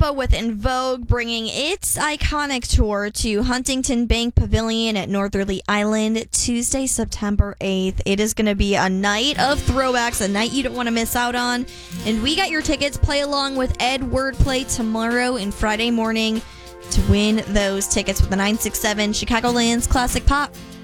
Zappa with In Vogue bringing its iconic tour to Huntington Bank Pavilion at Northerly Island Tuesday, September 8th. It is going to be a night of throwbacks, a night you don't want to miss out on. And we got your tickets. Play along with Ed Wordplay tomorrow and Friday morning to win those tickets with the 967 Chicagoland's Classic Pop.